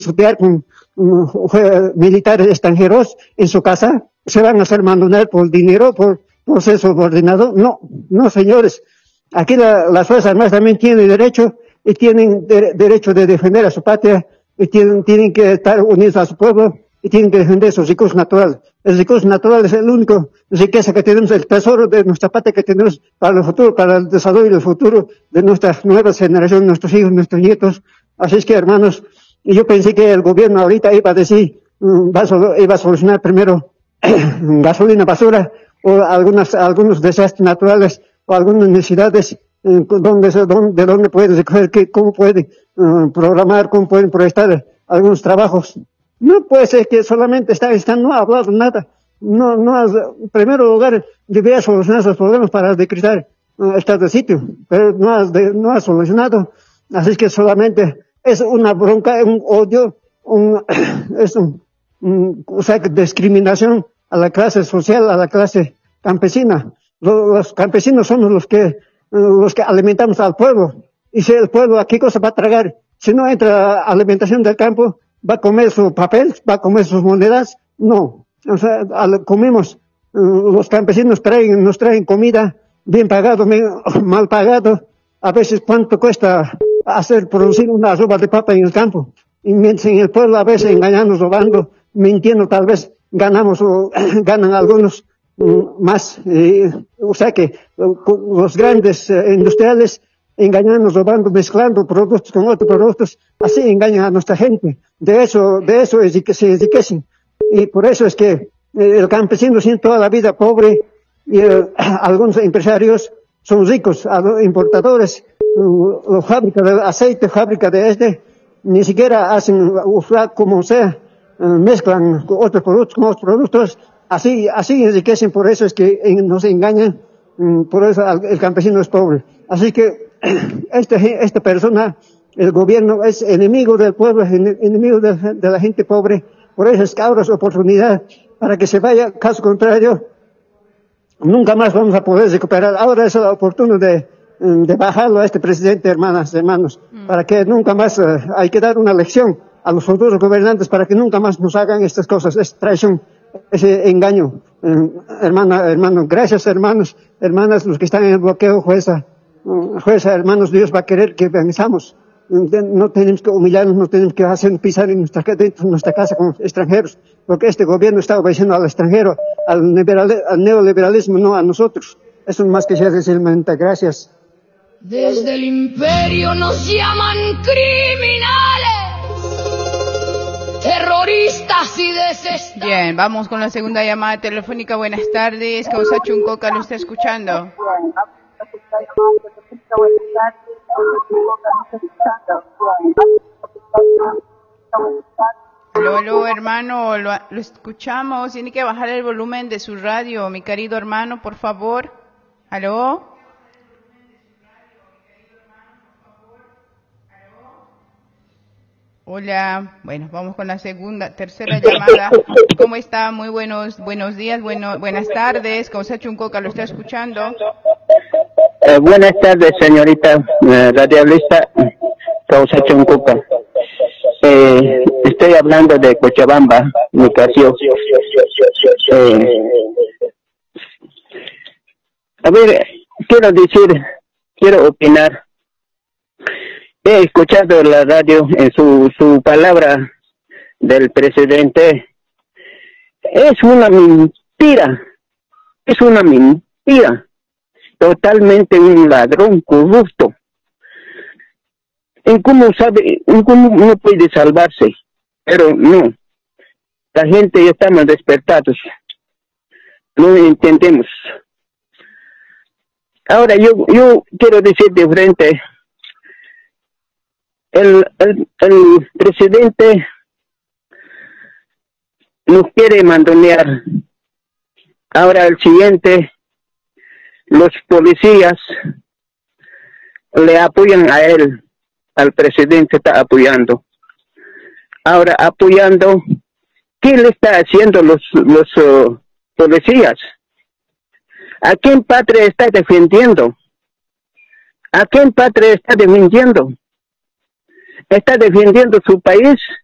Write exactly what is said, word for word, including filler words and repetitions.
estudiar con um, militares extranjeros en su casa, se van a hacer mandonar por dinero, por proceso subordinado. No, no señores, aquí la, las Fuerzas Armadas también tienen derecho y tienen de, derecho de defender a su patria y tienen, tienen que estar unidos a su pueblo y tienen que defender sus recursos naturales. El recurso natural es el único riqueza que tenemos, el tesoro de nuestra patria que tenemos para el futuro, para el desarrollo y el futuro de nuestras nuevas generaciones, nuestros hijos, nuestros nietos. Así es que, hermanos, yo pensé que el gobierno ahorita iba a decir, um, va a, iba a solucionar primero gasolina, basura, o algunas, algunos desastres naturales, o algunas necesidades, eh, donde, donde, de dónde pueden recoger, que, cómo pueden uh, programar, cómo pueden proyectar algunos trabajos. No puede ser que solamente está, está no ha hablado nada. No, no has, en primer lugar, debería solucionar esos problemas para decretar uh, estado de sitio, pero no has, de, no has solucionado. Así que solamente es una bronca, un odio, un, es un, un, o sea, discriminación a la clase social, a la clase campesina. Los, los campesinos somos los que, los que alimentamos al pueblo. Y si el pueblo, ¿a qué cosa va a tragar? Si no entra alimentación del campo, ¿va a comer su papel? ¿Va a comer sus monedas? No. O sea, al, comemos, uh, los campesinos traen, nos traen comida bien pagado, bien, mal pagado. A veces cuánto cuesta hacer, producir una sopa de papa en el campo. Y mientras en el pueblo a veces engañando, robando, mintiendo, tal vez ganamos o ganan algunos um, más. Eh, o sea que uh, los grandes uh, industriales engañando, robando, mezclando productos con otros productos, así engañan a nuestra gente. De eso, de eso es que se enriquecen. Y por eso es que eh, el campesino siente toda la vida pobre y eh, algunos empresarios son ricos, importadores, uh, uh, fábrica de aceite, fábrica de este, ni siquiera hacen, uh, como sea, uh, mezclan con otros productos, con otros productos, así, así enriquecen, por eso es que en, nos engañan, um, por eso el, el campesino es pobre. Así que este, esta persona, el gobierno es enemigo del pueblo, es enemigo de, de la gente pobre, por eso es que ahora es oportunidad para que se vaya, caso contrario, nunca más vamos a poder recuperar. Ahora es la oportunidad de, de bajarlo a este presidente, hermanas, hermanos, mm. para que nunca más, uh, hay que dar una lección a los futuros gobernantes para que nunca más nos hagan estas cosas, esta traición, ese engaño. Uh, hermana, hermano, gracias hermanos, hermanas, los que están en el bloqueo, jueza, uh, jueza, hermanos, Dios va a querer que pensamos. No tenemos que humillarnos, no tenemos que hacer pisar en nuestra, dentro de nuestra casa como extranjeros, porque este gobierno está obedeciendo al extranjero, al, al neoliberalismo, no a nosotros. Eso es más que ser decirmente. Gracias. Desde el imperio nos llaman criminales, terroristas y desestados. Bien, vamos con la segunda llamada telefónica. Buenas tardes, Causa Chuncoca lo está escuchando. Aló, aló, hermano, lo, lo escuchamos. Tiene que bajar el volumen de su radio, mi querido hermano, por favor. Aló. Hola, bueno, vamos con la segunda, tercera llamada. ¿Cómo está? Muy buenos, buenos días, bueno, buenas tardes. Causa Chuncoca lo está escuchando. Eh, buenas tardes, señorita eh, radialista Causa Chuncoca. Eh, estoy hablando de Cochabamba, Nicasio. Eh, a ver, quiero decir, quiero opinar. He escuchado la radio en su, su palabra del presidente. Es una mentira, es una mentira. Totalmente un ladrón corrupto. ¿En cómo sabe, en cómo no puede salvarse? Pero no. La gente ya estamos despertados. No entendemos. Ahora yo, yo quiero decir de frente. El, el, el presidente nos quiere mandonear. Ahora el siguiente, los policías le apoyan a él, al presidente está apoyando. Ahora apoyando, ¿qué le está haciendo los, los uh, policías? ¿A quién patria está defendiendo? ¿A quién patria está defendiendo? ¿Está defendiendo su país